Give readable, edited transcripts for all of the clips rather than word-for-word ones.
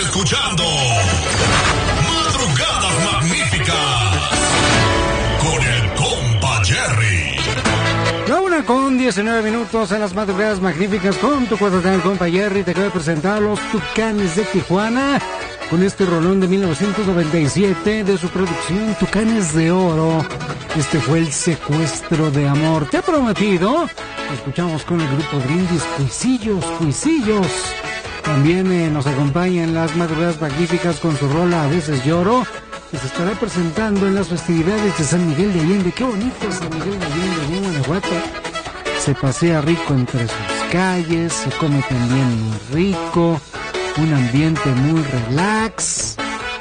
escuchando Madrugadas Magníficas con el compa Jerry. La 1:19 en las Madrugadas Magníficas con tu cuarto el compa Jerry. Te acabo de presentar a los Tucanes de Tijuana con este rolón de 1997 de su producción Tucanes de Oro. Este fue el secuestro de amor. Te he prometido. Escuchamos con el grupo Brindis Cuisillos. También nos acompaña en las Madrugadas Magníficas con su rola A Veces Lloro, que se estará presentando en las festividades de San Miguel de Allende. Qué bonito es San Miguel de Allende, en Guanajuato. Se pasea rico entre sus calles, se come también muy rico, un ambiente muy relax.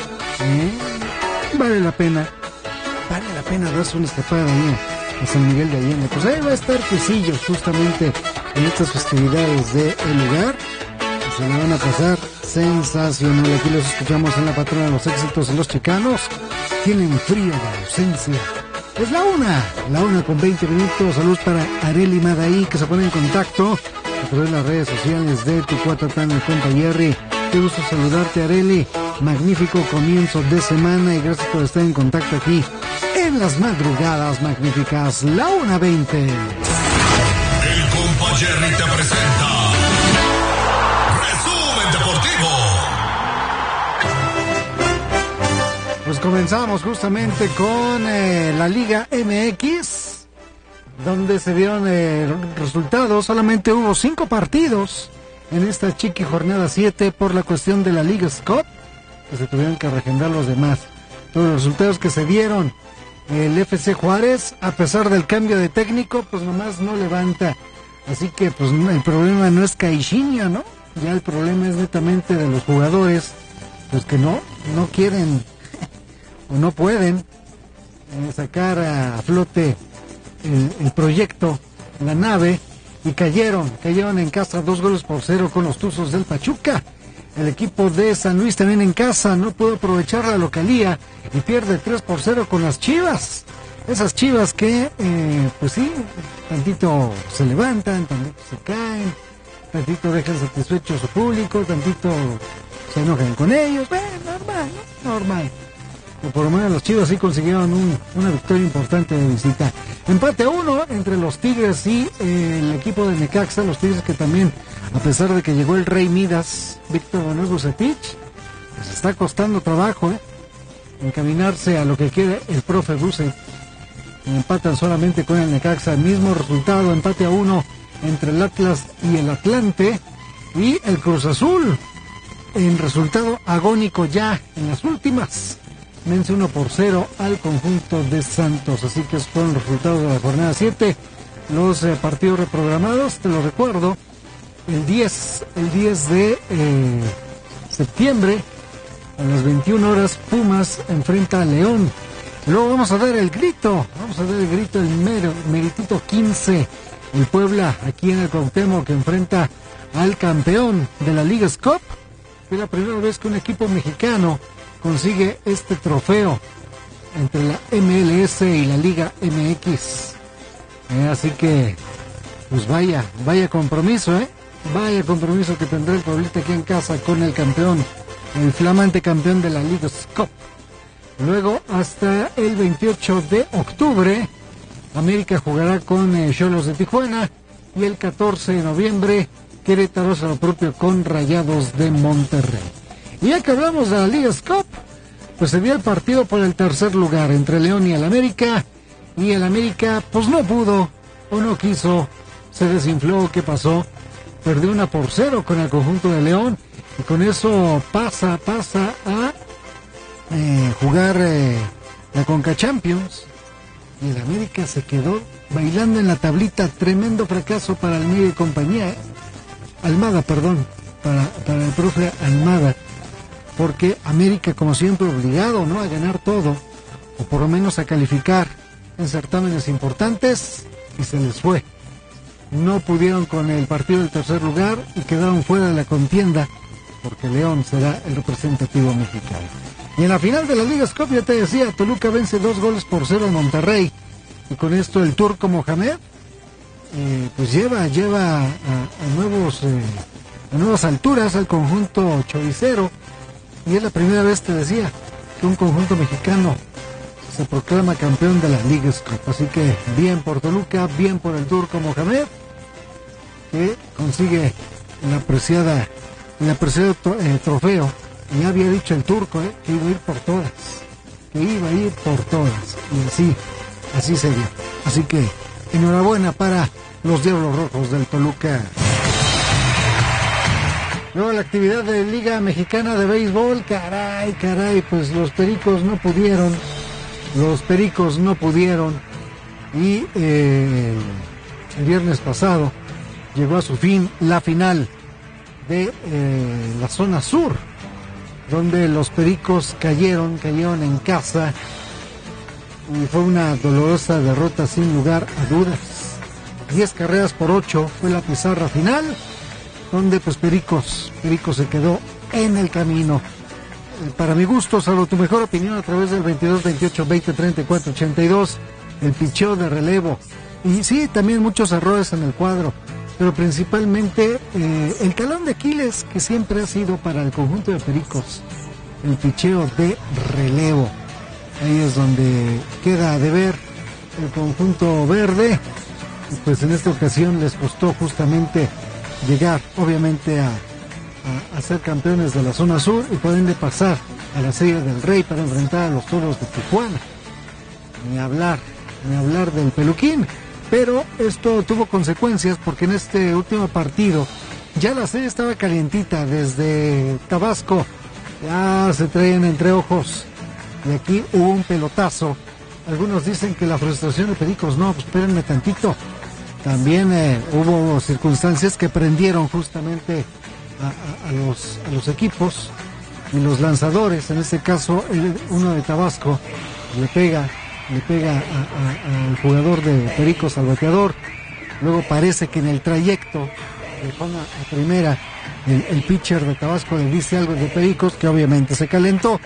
Vale la pena darse una escapada ahí a San Miguel de Allende. Pues ahí va a estar Cuisillos justamente en estas festividades del lugar. Se le van a pasar sensacional. Aquí los escuchamos en la patrona de los éxitos de los chicanos. Tienen frío de ausencia. Es la 1:20. Saludos para Areli Madaí, que se pone en contacto a través de las redes sociales de tu cuatro tan el compa Jerry. Qué gusto saludarte, Areli. Magnífico comienzo de semana y gracias por estar en contacto aquí en las Madrugadas Magníficas. La 1:20. El compa Jerry te presenta Pues comenzamos justamente con la Liga MX, donde se dieron resultados. Solamente hubo 5 partidos en esta chiqui jornada 7 por la cuestión de la Liga Cup, que se tuvieron que reagendar los demás. Todos los resultados que se dieron, el FC Juárez, a pesar del cambio de técnico, pues nomás no levanta. Así que pues el problema no es Caixinha, ¿no? Ya el problema es netamente de los jugadores, pues que no quieren o no pueden sacar a flote el proyecto, la nave, y cayeron en casa 2-0 con los Tuzos del Pachuca. El equipo de San Luis también en casa no pudo aprovechar la localía y pierde 3-0 con las Chivas. Esas Chivas que, pues sí, tantito se levantan, tantito se caen, tantito dejan satisfecho a su público, tantito se enojan con ellos. Normal. O por lo menos los Chivas sí consiguieron una victoria importante de visita. Empate 1 entre los Tigres y el equipo de Necaxa. Los Tigres que también, a pesar de que llegó el Rey Midas, Víctor Manuel Bucetich, pues está costando trabajo encaminarse a lo que quiere el profe Bucet. Empatan solamente con el Necaxa. El mismo resultado, empate a 1 entre el Atlas y el Atlante. Y el Cruz Azul, en resultado agónico ya en las últimas, vence 1-0 al conjunto de Santos. Así que esos fueron los resultados de la jornada 7. Los partidos reprogramados, te lo recuerdo, el 10 de septiembre a las 21 horas Pumas enfrenta a León. Luego vamos a dar el grito, el meritito 15, el Puebla aquí en el Cuauhtémoc, que enfrenta al campeón de la Liga Cup. Es la primera vez que un equipo mexicano consigue este trofeo entre la MLS y la Liga MX. Así que, pues vaya compromiso, vaya compromiso que tendrá el Pueblita aquí en casa con el campeón, el flamante campeón de la Liga Cup. Luego, hasta el 28 de octubre, América jugará con Xolos de Tijuana, y el 14 de noviembre, Querétaro hará lo propio con Rayados de Monterrey. Y ya que hablamos de la Liga Cup, pues se dio el partido por el tercer lugar entre León y el América, y el América pues no pudo o no quiso, se desinfló. ¿Qué pasó? Perdió 1-0 con el conjunto de León, y con eso pasa a jugar la Conca Champions, y el América se quedó bailando en la tablita. Tremendo fracaso para Almada y compañía, Almada, para el profe Almada, porque América, como siempre, obligado, ¿no?, a ganar todo, o por lo menos a calificar en certámenes importantes, y se les fue. No pudieron con el partido del tercer lugar y quedaron fuera de la contienda, porque León será el representativo mexicano. Y en la final de la Liga Cup, ya te decía, Toluca vence 2-0 a Monterrey, y con esto el turco Mohamed pues lleva a nuevas alturas al conjunto choricero, Y es la primera vez, te decía, que un conjunto mexicano se proclama campeón de la Leagues Cup. Así que bien por Toluca, bien por el Turco Mohamed, que consigue el apreciado trofeo. Y ya había dicho el Turco que iba a ir por todas, y así se dio. Así que enhorabuena para los Diablos Rojos del Toluca. Luego la actividad de Liga Mexicana de Béisbol, caray, pues los Pericos no pudieron, y el viernes pasado llegó a su fin la final de la zona sur, donde los Pericos cayeron en casa, y fue una dolorosa derrota sin lugar a dudas. 10-8 fue la pizarra final, donde pues Pericos se quedó en el camino. Para mi gusto, salvo tu mejor opinión, a través del 22 28 20 34 82, el picheo de relevo, y sí, también muchos errores en el cuadro, pero principalmente el talón de Aquiles que siempre ha sido para el conjunto de Pericos, el picheo de relevo. Ahí es donde queda a deber el conjunto verde, y pues en esta ocasión les costó justamente llegar, obviamente, a ser campeones de la zona sur, y por ende pasar a la Serie del Rey para enfrentar a los Toros de Tijuana. Ni hablar del Peluquín. Pero esto tuvo consecuencias, porque en este último partido ya la serie estaba calientita desde Tabasco, ya se traían entre ojos, y aquí hubo un pelotazo. Algunos dicen que la frustración de Pericos, no, pues espérenme tantito. También hubo circunstancias que prendieron justamente a los equipos, y los lanzadores, en este caso uno de Tabasco le pega al jugador de Pericos, al bateador. Luego parece que en el trayecto de zona a primera el pitcher de Tabasco le dice algo de Pericos, que obviamente se calentó,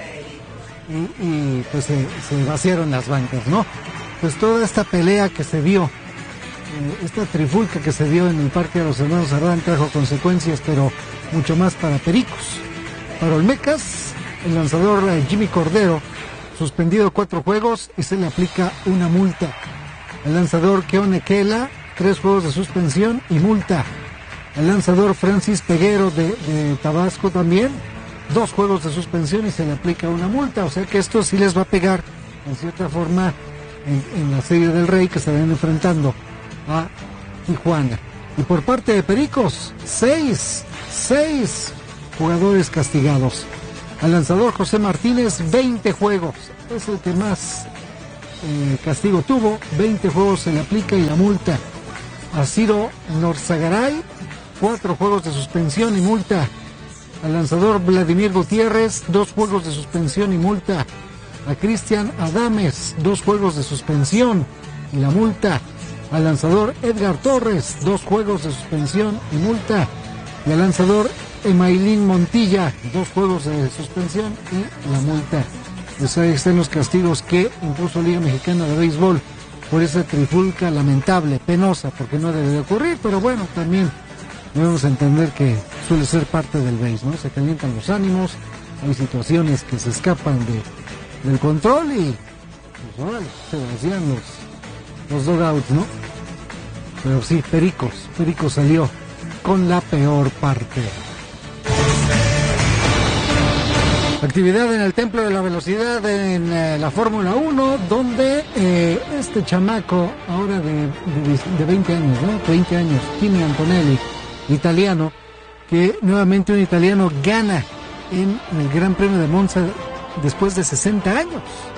y pues se vaciaron las bancas, ¿no? Pues toda esta pelea que se dio, esta trifulca que se dio en el Parque de los Hermanos Ardán, trajo consecuencias, pero mucho más para Pericos. Para Olmecas, el lanzador Jimmy Cordero, suspendido 4 juegos y se le aplica una multa. El lanzador Keone Kela, 3 juegos de suspensión y multa. El lanzador Francis Peguero de Tabasco también, 2 juegos de suspensión y se le aplica una multa. O sea que esto sí les va a pegar en cierta forma en la Serie del Rey, que se van enfrentando a Tijuana. Y por parte de Pericos, 6 jugadores castigados. Al lanzador José Martínez, 20 juegos. Es el que más castigo tuvo. 20 juegos se le aplica y la multa. A Ciro Norzagaray, 4 juegos de suspensión y multa. Al lanzador Vladimir Gutiérrez, 2 juegos de suspensión y multa. A Cristian Adames, 2 juegos de suspensión y la multa. Al lanzador Edgar Torres, 2 juegos de suspensión y multa. Y al lanzador Emailín Montilla, 2 juegos de suspensión y la multa. Pues ahí están los castigos que impuso Liga Mexicana de Béisbol por esa trifulca lamentable, penosa, porque no debe de ocurrir, pero bueno, también debemos entender que suele ser parte del béis, ¿no? Se calientan los ánimos, hay situaciones que se escapan del control y pues órale, se vacían los dugouts, ¿no? Pero sí, Pericos salió con la peor parte. Actividad en el Templo de la Velocidad en la Fórmula 1, donde este chamaco, ahora de 20 años, ¿no? 20 años, Kimi Antonelli, italiano, que nuevamente un italiano gana en el Gran Premio de Monza después de 60 años.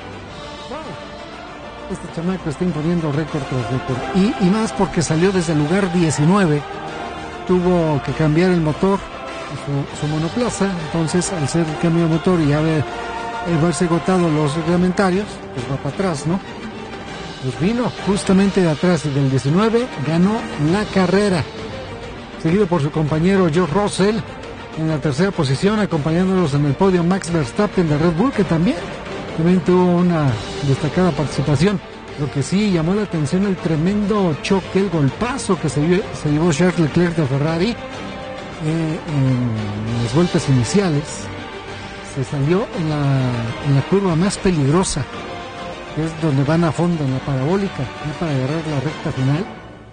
Wow. Este chamaco está imponiendo récord tras récord. Y más porque salió desde el lugar 19, tuvo que cambiar el motor, su monoplaza, entonces al ser el cambio de motor y haberse agotado los reglamentarios, pues va para atrás, ¿no? Pues vino justamente de atrás y del 19 ganó la carrera, seguido por su compañero George Russell en la tercera posición, acompañándolos en el podio Max Verstappen de Red Bull, que también tuvo una destacada participación. Lo que sí llamó la atención, el tremendo choque, el golpazo que se llevó Charles Leclerc de Ferrari en las vueltas iniciales. se salió en la curva más peligrosa, que es donde van a fondo, en la parabólica, para agarrar la recta final.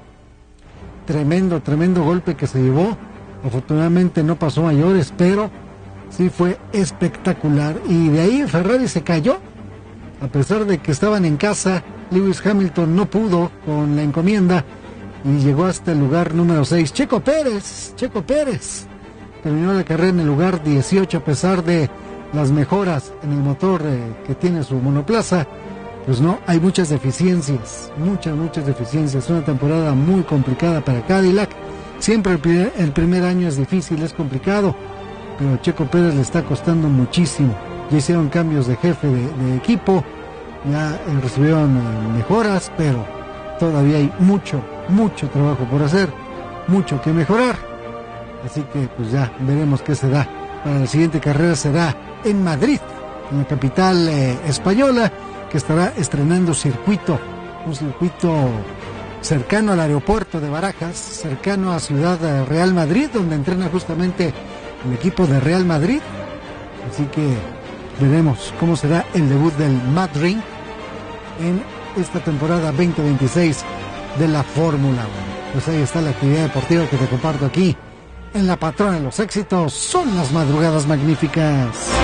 Tremendo golpe que se llevó. Afortunadamente no pasó mayores, pero sí fue espectacular. Y de ahí Ferrari se cayó. A pesar de que estaban en casa, Lewis Hamilton no pudo con la encomienda y llegó hasta el lugar número 6. Checo Pérez terminó la carrera en el lugar 18 a pesar de las mejoras en el motor que tiene su monoplaza. Pues no, hay muchas deficiencias, muchas deficiencias. Es una temporada muy complicada para Cadillac. Siempre el primer año es difícil, es complicado, pero Checo Pérez le está costando muchísimo. Ya hicieron cambios de jefe de equipo, ya recibieron mejoras, pero todavía hay mucho trabajo por hacer, mucho que mejorar. Así que pues ya veremos qué se da. Para la siguiente carrera será en Madrid, en la capital española, que estará estrenando un circuito cercano al aeropuerto de Barajas, cercano a Ciudad Real Madrid, donde entrena justamente el equipo de Real Madrid. Así que veremos cómo será el debut del Madrid en esta temporada 2026 de la Fórmula 1. Pues ahí está la actividad deportiva que te comparto aquí en La Patrona de los Éxitos. Son las madrugadas magníficas.